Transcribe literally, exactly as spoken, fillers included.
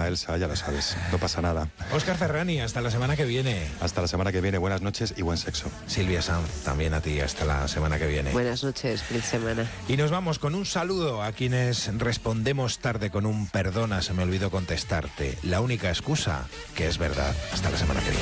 Elsa, ya lo sabes, no pasa nada. Óscar Ferrani, hasta la semana que viene. Hasta la semana que viene, buenas noches y buen sexo. Silvia Sanz, también a ti, hasta la semana que viene. Buenas noches, feliz semana. Y nos vamos con un saludo a quienes respondemos tarde con un perdona, se me olvidó contestarte. La única excusa que es verdad. Hasta la semana que viene.